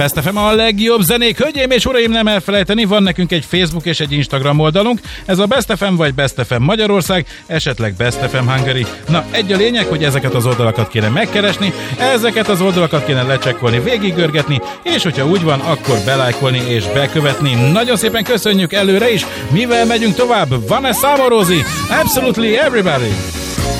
Best FM a legjobb zenék. Hölgyeim és uraim, nem elfelejteni, van nekünk egy Facebook és egy Instagram oldalunk. Ez a Best FM vagy Best FM Magyarország, esetleg Best FM Hungary. Na, egy a lényeg, hogy ezeket az oldalakat kéne megkeresni, ezeket az oldalakat kéne lecsekkolni, végiggörgetni, és hogyha úgy van, akkor belájkolni és bekövetni. Nagyon szépen köszönjük előre is, mivel megyünk tovább. Vanessa Amorosi, Absolutely Everybody.